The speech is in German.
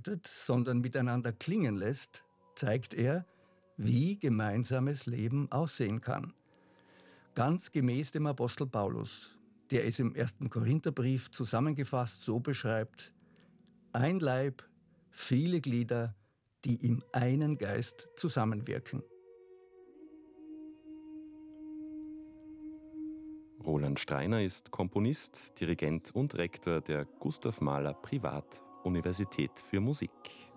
spaltet, sondern miteinander klingen lässt, zeigt er, wie gemeinsames Leben aussehen kann. Ganz gemäß dem Apostel Paulus, der es im 1. Korintherbrief zusammengefasst so beschreibt: Ein Leib, viele Glieder, die im einen Geist zusammenwirken. Roland Streiner ist Komponist, Dirigent und Rektor der Gustav Mahler Privatuniversität für Musik.